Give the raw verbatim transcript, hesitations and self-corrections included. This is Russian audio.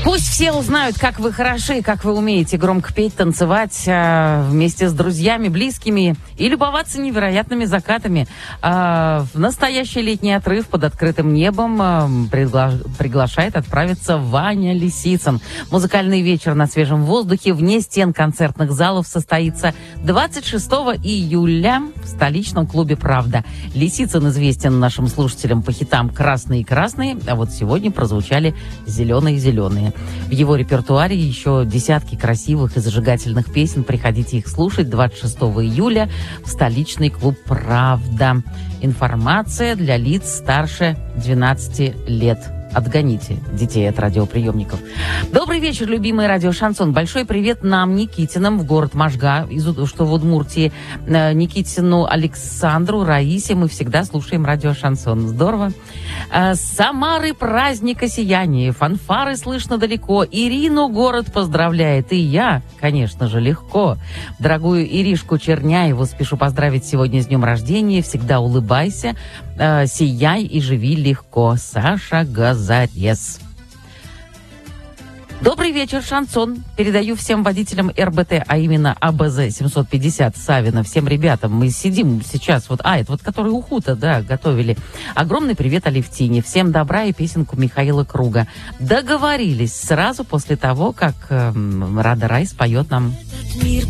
Пусть все узнают, как вы хороши, как вы умеете громко петь, танцевать э, вместе с друзьями, близкими и любоваться невероятными закатами. Э, в настоящий летний отрыв под открытым небом э, пригла- приглашает отправиться Ваня Лисицын. Музыкальный вечер на свежем воздухе вне стен концертных залов состоится двадцать шестого июля в столичном клубе «Правда». Лисицын известен нашим слушателям по хитам «Красные-красные», а вот сегодня прозвучали «Зеленые-зеленые». В его репертуаре еще десятки красивых и зажигательных песен. Приходите их слушать двадцать шестого июля в столичный клуб «Правда». Информация для лиц старше двенадцати лет. Отгоните детей от радиоприемников. Добрый вечер, любимый радио «Шансон». Большой привет нам, Никитиным, в город Можга, из, что в Удмуртии. Никитину Александру, Раисе. Мы всегда слушаем радио «Шансон». Здорово. С Самары праздника сияния. Фанфары слышно далеко. Ирину город поздравляет. И я, конечно же, легко. Дорогую Иришку Черняеву спешу поздравить сегодня с днем рождения. Всегда улыбайся, сияй и живи легко. Саша Газарес. Добрый вечер, «Шансон». Передаю всем водителям эр бэ тэ, а именно а бэ зэ семьсот пятьдесят Савина, всем ребятам. Мы сидим сейчас, вот, а, это вот, который Ухута, да, готовили. Огромный привет Алевтине. Всем добра и песенку Михаила Круга. Договорились сразу после того, как э, Рада Рай споет нам